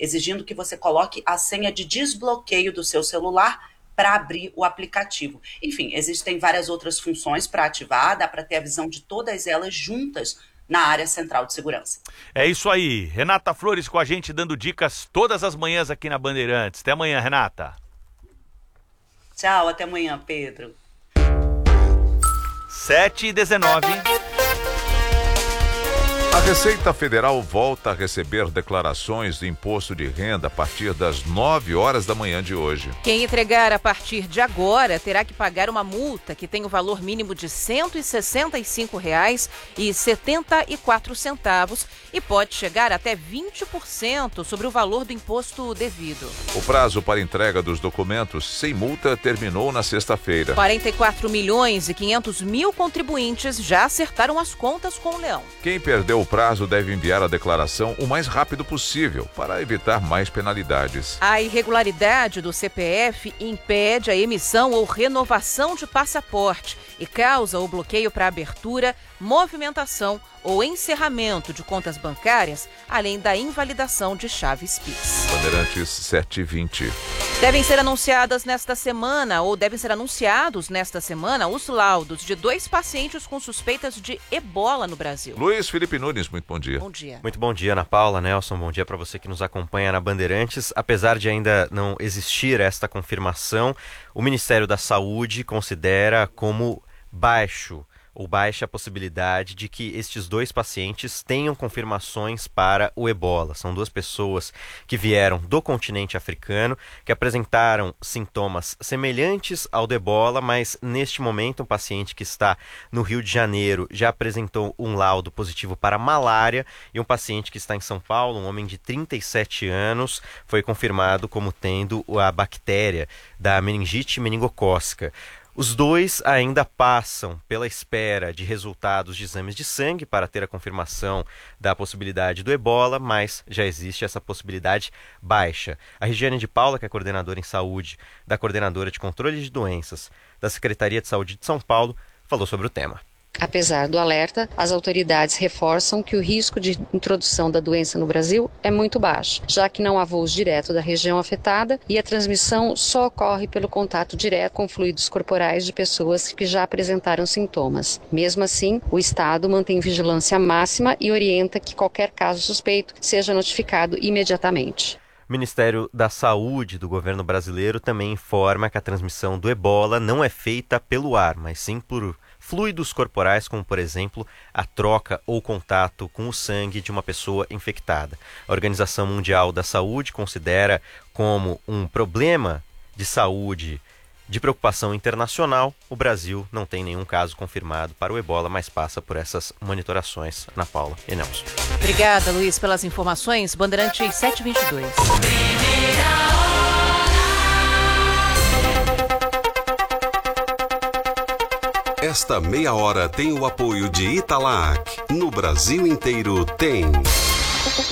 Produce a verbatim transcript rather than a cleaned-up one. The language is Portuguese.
exigindo que você coloque a senha de desbloqueio do seu celular para abrir o aplicativo. Enfim, existem várias outras funções para ativar, dá para ter a visão de todas elas juntas na área central de segurança. É isso aí. Renata Flores com a gente dando dicas todas as manhãs aqui na Bandeirantes. Até amanhã, Renata. Tchau, até amanhã, Pedro. sete e dezenove. A Receita Federal volta a receber declarações de imposto de renda a partir das nove horas da manhã de hoje. Quem entregar a partir de agora terá que pagar uma multa que tem o valor mínimo de cento e sessenta e cinco reais e setenta e quatro centavos e pode chegar até vinte por cento sobre o valor do imposto devido. O prazo para entrega dos documentos sem multa terminou na sexta-feira. quarenta e quatro milhões e quinhentos mil contribuintes já acertaram as contas com o Leão. Quem perdeu o prazo deve enviar a declaração o mais rápido possível para evitar mais penalidades. A irregularidade do C P F impede a emissão ou renovação de passaporte e causa o bloqueio para abertura, movimentação ou encerramento de contas bancárias, além da invalidação de chaves Pix. Bandeirantes sete e vinte. Devem ser anunciadas nesta semana, ou devem ser anunciados nesta semana, os laudos de dois pacientes com suspeitas de ebola no Brasil. Luiz Felipe Nunes, muito bom dia. Bom dia. Muito bom dia, Ana Paula, Nelson, bom dia para você que nos acompanha na Bandeirantes. Apesar de ainda não existir esta confirmação, o Ministério da Saúde considera como baixo ou baixa a possibilidade de que estes dois pacientes tenham confirmações para o ebola. São duas pessoas que vieram do continente africano, que apresentaram sintomas semelhantes ao do ebola, mas neste momento um paciente que está no Rio de Janeiro já apresentou um laudo positivo para malária e um paciente que está em São Paulo, um homem de trinta e sete anos, foi confirmado como tendo a bactéria da meningite meningocócica. Os dois ainda passam pela espera de resultados de exames de sangue para ter a confirmação da possibilidade do ebola, mas já existe essa possibilidade baixa. A Regiane de Paula, que é coordenadora em saúde da Coordenadora de Controle de Doenças da Secretaria de Saúde de São Paulo, falou sobre o tema. Apesar do alerta, as autoridades reforçam que o risco de introdução da doença no Brasil é muito baixo, já que não há voos direto da região afetada e a transmissão só ocorre pelo contato direto com fluidos corporais de pessoas que já apresentaram sintomas. Mesmo assim, o Estado mantém vigilância máxima e orienta que qualquer caso suspeito seja notificado imediatamente. O Ministério da Saúde do governo brasileiro também informa que a transmissão do ebola não é feita pelo ar, mas sim por fluidos corporais, como, por exemplo, a troca ou contato com o sangue de uma pessoa infectada. A Organização Mundial da Saúde considera como um problema de saúde de preocupação internacional. O Brasil não tem nenhum caso confirmado para o ebola, mas passa por essas monitorações. Ana Paula e Nelson. Obrigada, Luiz, pelas informações. Bandeirantes sete e vinte e dois. Esta meia hora tem o apoio de Italac. No Brasil inteiro tem.